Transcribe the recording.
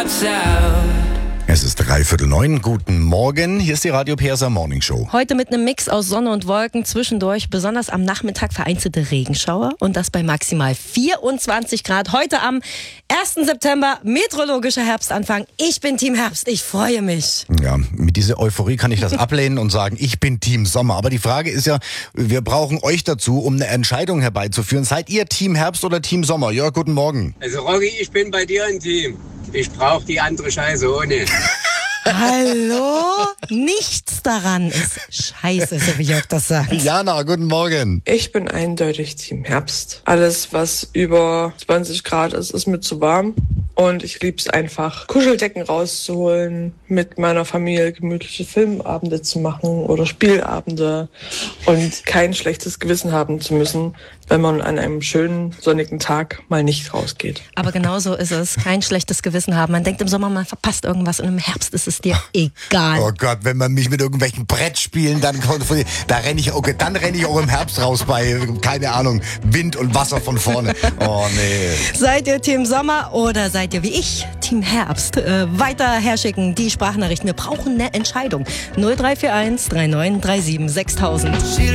Es ist 8:45. Guten Morgen. Hier ist die Radio Perser Morning Show. Heute mit einem Mix aus Sonne und Wolken, zwischendurch besonders am Nachmittag vereinzelte Regenschauer und das bei maximal 24 Grad. Heute am 1. September, meteorologischer Herbstanfang. Ich bin Team Herbst, ich freue mich. Ja, mit dieser Euphorie kann ich das ablehnen und sagen, ich bin Team Sommer. Aber die Frage ist ja, wir brauchen euch dazu, um eine Entscheidung herbeizuführen. Seid ihr Team Herbst oder Team Sommer? Jörg, guten Morgen. Also Rocky, ich bin bei dir im Team. Ich brauche die andere Scheiße ohne. Hallo? Nichts daran ist scheiße, so wie Jörg das sagt. Jana, guten Morgen. Ich bin eindeutig Team Herbst. Alles, was über 20 Grad ist, ist mir zu warm. Und ich lieb's einfach, Kuscheldecken rauszuholen, mit meiner Familie gemütliche Filmabende zu machen oder Spielabende und kein schlechtes Gewissen haben zu müssen, wenn man an einem schönen sonnigen Tag mal nicht rausgeht. Aber genau so ist es. Kein schlechtes Gewissen haben. Man denkt im Sommer, man verpasst irgendwas und im Herbst ist es dir egal. Oh Gott, wenn man mich mit irgendwelchen Brettspielen, dann renne ich auch im Herbst raus bei, keine Ahnung, Wind und Wasser von vorne. Oh nee. Seid ihr Team Sommer oder seid ihr wie ich Team Herbst? Weiter herschicken die Sprachnachrichten. Wir brauchen eine Entscheidung. 0341 3937 6000.